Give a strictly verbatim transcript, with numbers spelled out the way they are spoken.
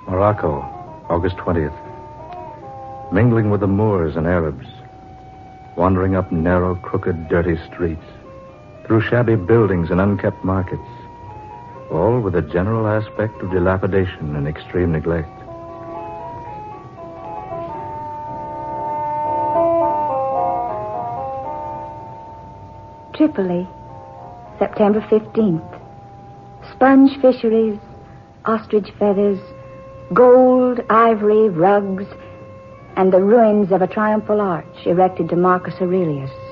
Morocco, August twentieth. Mingling with the Moors and Arabs. Wandering up narrow, crooked, dirty streets. Through shabby buildings and unkept markets. All with a general aspect of dilapidation and extreme neglect. Tripoli, September fifteenth. Sponge fisheries, ostrich feathers, gold, ivory, rugs, and the ruins of a triumphal arch erected to Marcus Aurelius.